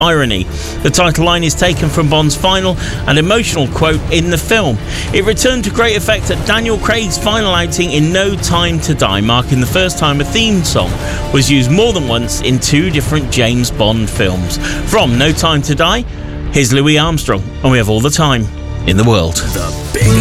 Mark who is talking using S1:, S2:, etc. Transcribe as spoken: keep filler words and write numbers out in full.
S1: irony. The title line is taken from Bond's final and emotional quote in the film. It returned to great effect at Daniel Craig's final outing in No Time to Die, marking the first time a theme song was used more than once in two different James Bond films. From No Time to Die, here's Louis Armstrong, and we have all the time in the world.
S2: The big